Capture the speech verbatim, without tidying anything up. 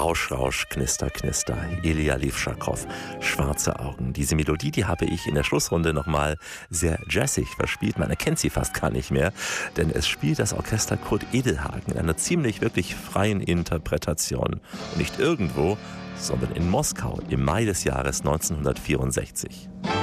Rausch, Rausch, Knister, Knister, Ilja Levschakow, Schwarze Augen. Diese Melodie, die habe ich in der Schlussrunde nochmal sehr jazzig verspielt. Man erkennt sie fast gar nicht mehr, denn es spielt das Orchester Kurt Edelhagen in einer ziemlich wirklich freien Interpretation. Und nicht irgendwo, sondern in Moskau im Mai des Jahres neunzehnhundertvierundsechzig.